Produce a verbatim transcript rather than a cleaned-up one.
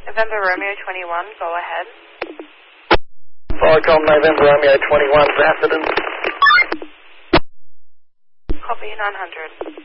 November Romeo twenty-one, go ahead. Falcom November Romeo twenty-one, Basildon. Copy nine hundred.